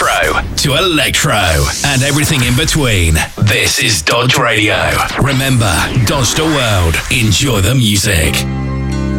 retro to electro and everything in between. This is Dodge Radio. Remember, Dodge the world. Enjoy the music.